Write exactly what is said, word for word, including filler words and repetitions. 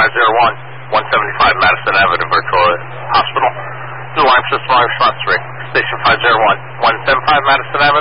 five zero one, one seventy-five Madison Avenue, Virtual Hospital. The alarm system response three. Station five zero one, one seventy-five Madison Avenue.